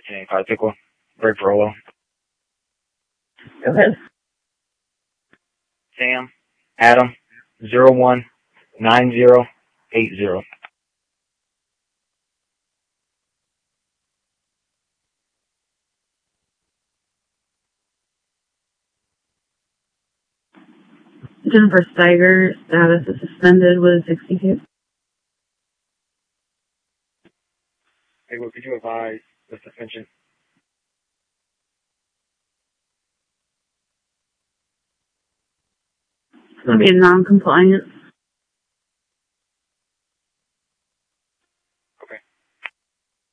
1385 Pickle. Break for Olo. Go ahead. Sam, Adam, 019080. Jennifer Steiger, status is suspended with 62. Hey, what could you advise the suspension? It's going to be a non-compliance.